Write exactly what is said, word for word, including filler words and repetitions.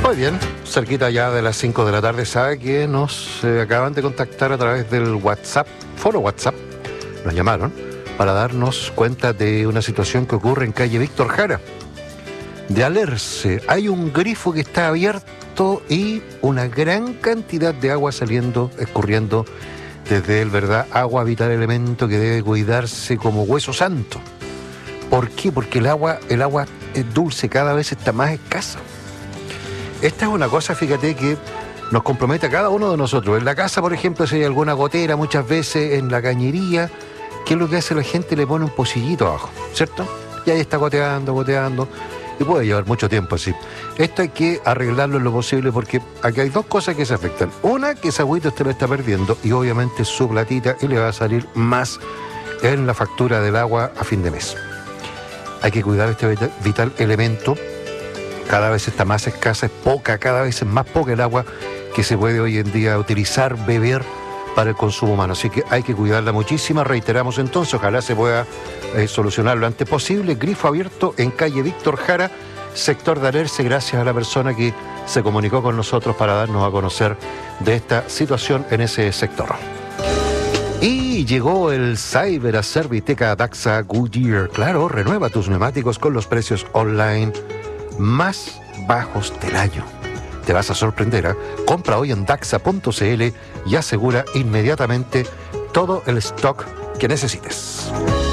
Muy bien, cerquita ya de las cinco de la tarde, sabe que nos eh, acaban de contactar a través del WhatsApp, foro WhatsApp, nos llamaron para darnos cuenta de una situación que ocurre en calle Víctor Jara, de Alerce. Hay un grifo que está abierto y una gran cantidad de agua saliendo, escurriendo desde él, ¿verdad? Agua vital, elemento que debe cuidarse como hueso santo. ¿Por qué? Porque el agua, el agua es dulce, cada vez está más escasa. Esta es una cosa, fíjate, que nos compromete a cada uno de nosotros. En la casa, por ejemplo, si hay alguna gotera, muchas veces en la cañería, ¿qué es lo que hace la gente? Le pone un pocillito abajo, ¿cierto? Y ahí está goteando, goteando, y puede llevar mucho tiempo así. Esto hay que arreglarlo en lo posible porque aquí hay dos cosas que se afectan. Una, que ese agüito usted lo está perdiendo y obviamente su platita y le va a salir más en la factura del agua a fin de mes. Hay que cuidar este vital elemento. Cada vez está más escasa, es poca, cada vez es más poca el agua que se puede hoy en día utilizar, beber para el consumo humano. Así que hay que cuidarla muchísimo. Reiteramos entonces, ojalá se pueda eh, solucionar lo antes posible. Grifo abierto en calle Víctor Jara, sector de Alerce, gracias a la persona que se comunicó con nosotros para darnos a conocer de esta situación en ese sector. Y llegó el Cyber a Serviteca Daxa Goodyear. Claro, renueva tus neumáticos con los precios online más bajos del año. Te vas a sorprender, ¿eh? Compra hoy en daxa punto c l y asegura inmediatamente todo el stock que necesites.